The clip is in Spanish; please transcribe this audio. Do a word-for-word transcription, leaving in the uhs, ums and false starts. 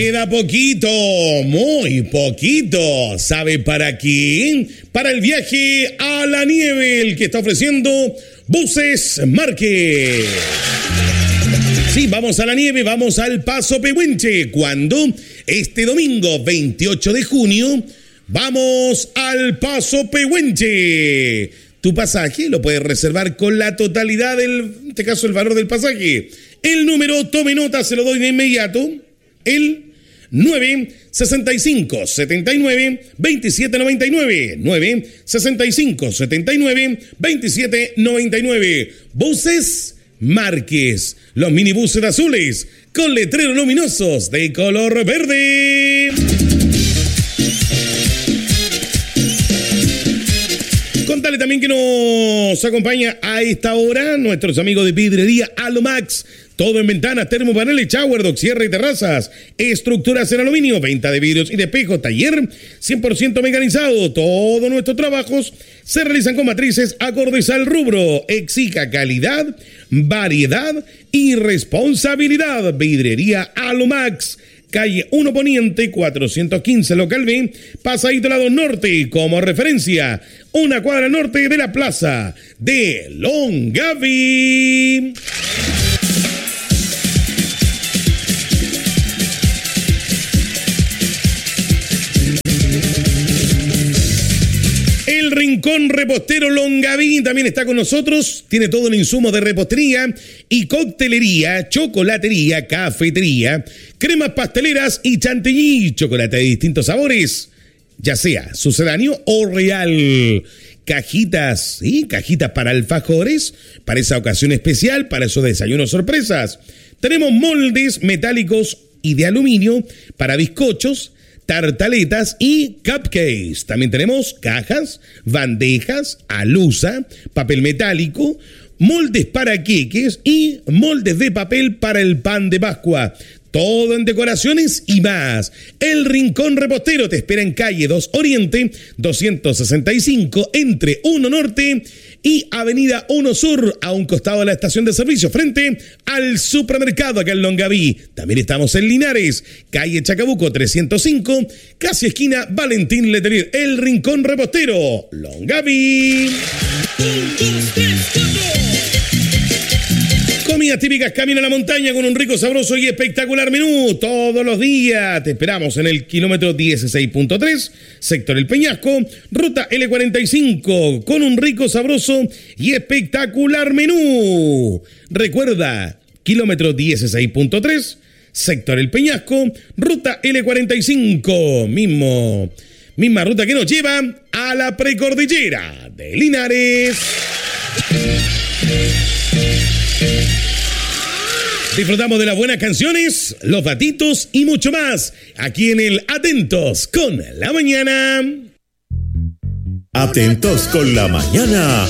Queda poquito, muy poquito. ¿Sabe para qué? Para el viaje a la nieve, el que está ofreciendo Buses Marque. Sí, vamos a la nieve, vamos al Paso Pehuenche. ¿Cuándo? Este domingo veintiocho de junio, vamos al Paso Pehuenche. Tu pasaje lo puedes reservar con la totalidad del, en este caso, el valor del pasaje. El número, tome nota, se lo doy de inmediato. El nueve sesenta y cinco setenta y nueve veintisiete noventa y nueve. nueve sesenta y cinco setenta y nueve veintisiete noventa y nueve. Buses Márquez, los minibuses azules con letreros luminosos de color verde. Contale también que nos acompaña a esta hora nuestros amigos de Vidrería Alomax. Todo en ventanas, termopaneles, shower, dock, cierre y terrazas. Estructuras en aluminio, venta de vidrios y de espejo, taller cien por ciento mecanizado. Todos nuestros trabajos se realizan con matrices acordes al rubro. Exija calidad, variedad y responsabilidad. Vidrería Alomax. Calle uno Poniente, cuatrocientos quince, local B, pasadito lado norte, como referencia, una cuadra norte de la plaza de Longaví. El Rincón Repostero Longaví también está con nosotros. Tiene todo el insumo de repostería y coctelería, chocolatería, cafetería, cremas pasteleras y chantilly, chocolate de distintos sabores, ya sea sucedáneo o real. Cajitas, ¿sí? Cajitas para alfajores, para esa ocasión especial, para esos desayunos sorpresas. Tenemos moldes metálicos y de aluminio para bizcochos, tartaletas y cupcakes. También tenemos cajas, bandejas, alusa, papel metálico, moldes para queques y moldes de papel para el pan de Pascua. Todo en decoraciones y más. El Rincón Repostero te espera en calle dos Oriente, doscientos sesenta y cinco, entre uno Norte y avenida uno Sur, a un costado de la estación de servicio, frente al supermercado acá en Longaví. También estamos en Linares, calle Chacabuco trescientos cinco, casi esquina Valentín Letelier. El Rincón Repostero, Longaví. Un, dos, tres, cuatro. Comidas típicas Camino a la Montaña con un rico, sabroso y espectacular menú todos los días. Te esperamos en el kilómetro dieciséis punto tres, sector El Peñasco, ruta L cuarenta y cinco, con un rico, sabroso y espectacular menú. Recuerda, kilómetro dieciséis punto tres, sector El Peñasco, ruta L cuarenta y cinco, mismo, misma ruta que nos lleva a la precordillera de Linares. Disfrutamos de las buenas canciones, los datitos y mucho más aquí en el Atentos con la Mañana. Atentos con la Mañana.